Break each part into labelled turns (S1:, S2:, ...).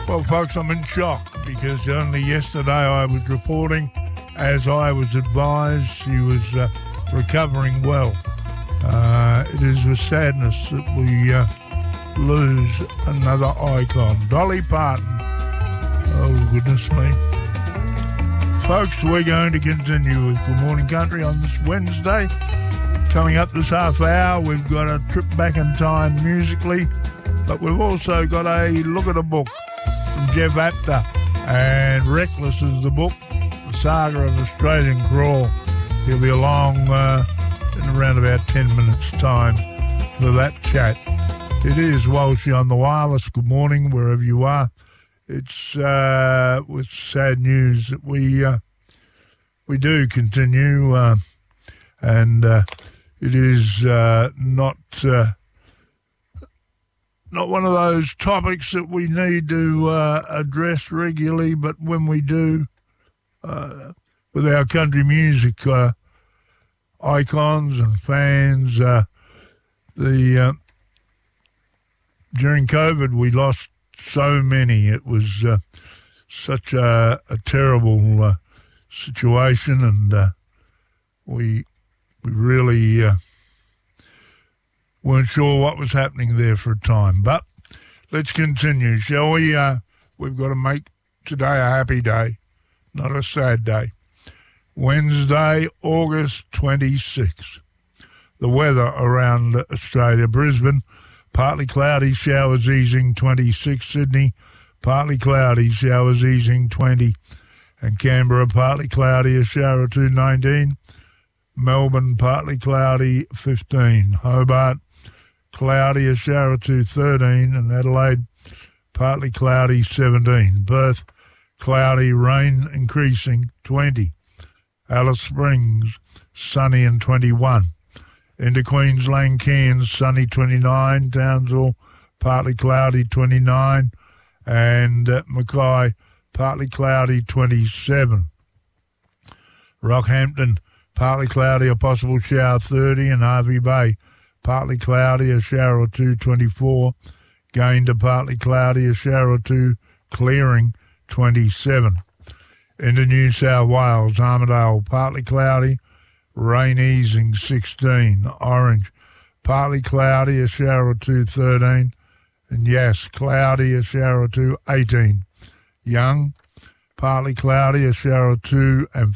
S1: Well, folks, I'm in shock because only yesterday I was reporting, as I was advised, she was recovering well. It is with sadness that we lose another icon, Dolly Parton. Oh, goodness me. Folks, we're going to continue with Good Morning Country on this Wednesday. Coming up this half hour, we've got a trip back in time musically, but we've also got a look at a book from Jeff Apter, and Reckless is the book, the saga of Australian Crawl. He'll be along in around about 10 minutes' time for that chat. It is Walshy on the wireless. Good morning, wherever you are. It's with sad news that we do continue, and it is not one of those topics that we need to address regularly, but when we do, with our country music icons and fans, during COVID we lost so many. It was such a terrible situation, and we really weren't sure what was happening there for a time. But let's continue, shall we? We've got to make today a happy day, not a sad day. Wednesday, August 26th. The weather around Australia: Brisbane, partly cloudy, showers easing, 26. Sydney, partly cloudy, showers easing, 20. And Canberra, partly cloudy, a shower or two, 19. Melbourne, partly cloudy, 15. Hobart, cloudy, a shower or two, 13. And Adelaide, partly cloudy, 17. Perth, cloudy, rain increasing, 20. Alice Springs, sunny and 21. Into Queensland, Cairns, sunny, 29. Townsville, partly cloudy, 29. And Mackay, partly cloudy, 27. Rockhampton, partly cloudy, a possible shower, 30. And Hervey Bay, partly cloudy, a shower or two, 24. Gayndah, partly cloudy, a shower or two, clearing, 27. Into New South Wales, Armidale, partly cloudy, rain easing, 16. Orange, partly cloudy, a shower or two, 13. And Yass, cloudy, a shower or two, 18. Young, partly cloudy, a shower or two, and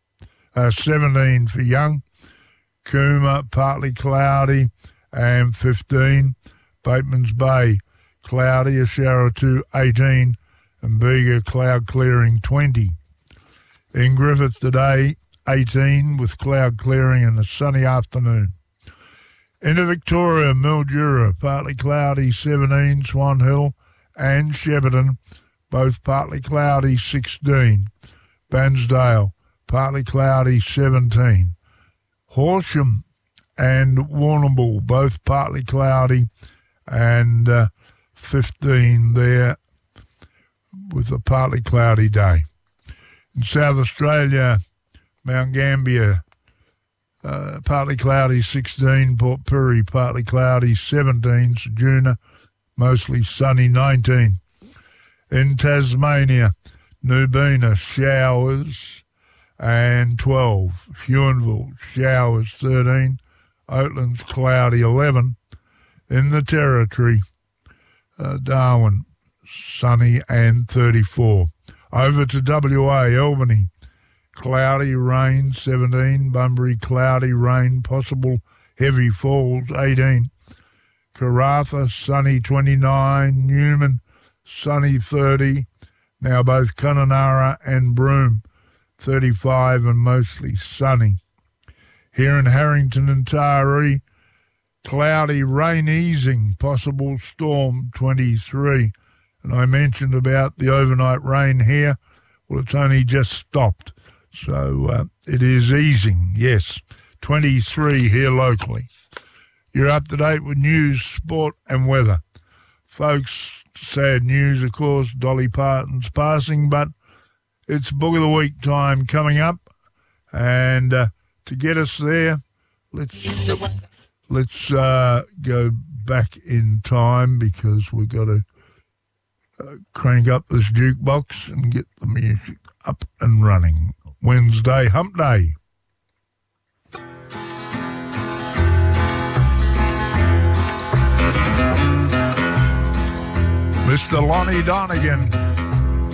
S1: 17 for Young. Cooma, partly cloudy, and 15. Bateman's Bay, cloudy, a shower or two, 18. And Bega, cloud clearing, 20. In Griffith today, 18 with cloud clearing and a sunny afternoon. Into Victoria, Mildura, partly cloudy, 17. Swan Hill and Shepparton, both partly cloudy, 16. Bansdale, partly cloudy, 17. Horsham and Warrnambool, both partly cloudy, and 15 there with a partly cloudy day. In South Australia, Mount Gambier, partly cloudy, 16. Port Pirie, partly cloudy, 17. Ceduna, mostly sunny, 19. In Tasmania, Nubina, showers, and 12. Huonville, showers, 13. Oatlands, cloudy, 11. In the Territory, Darwin, sunny, and 34. Over to WA, Albany, cloudy, rain, 17. Bunbury, cloudy, rain, possible heavy falls, 18. Karratha, sunny, 29. Newman, sunny, 30. Now both Kununurra and Broome, 35 and mostly sunny. Here in Harrington and Taree, cloudy, rain easing, possible storm, 23. And I mentioned about the overnight rain here. Well, it's only just stopped. So it is easing, yes. 23 here locally. You're up to date with news, sport and weather. Folks, sad news, of course, Dolly Parton's passing, but it's Book of the Week time coming up. And to get us there, let's go back in time because we've got to crank up this jukebox and get the music up and running. Wednesday, hump day. Mr. Lonnie Donegan.